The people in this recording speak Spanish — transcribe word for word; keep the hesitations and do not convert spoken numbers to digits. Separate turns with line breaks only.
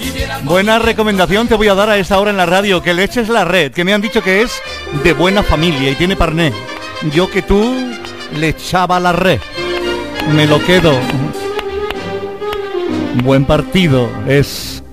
Buena recomendación te voy a dar a esta hora en la radio, que le eches la red, que me han dicho que es de buena familia y tiene parné. Yo que tú le echaba la red. Me lo quedo. Buen partido es